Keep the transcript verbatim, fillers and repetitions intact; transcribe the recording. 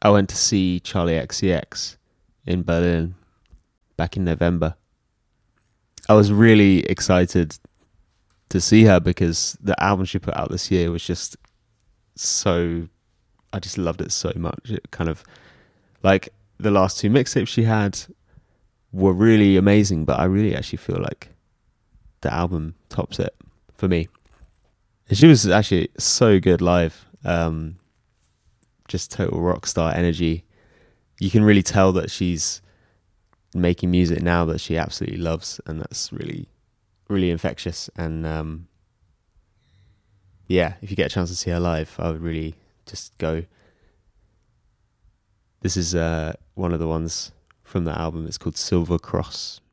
I went to see Charlie X C X in Berlin back in November. I was really excited to see her because the album she put out this year was just so, I just loved it so much. It kind of, like, the last two mixtapes she had were really amazing, but I really actually feel like the album tops it for me. And she was actually so good live. Um, just total rock star energy. You can really tell that she's making music now that she absolutely loves, and that's really, really infectious. And um, yeah, if you get a chance to see her live, I would really just go. This is uh, one of the ones from the album. It's called Silver Cross.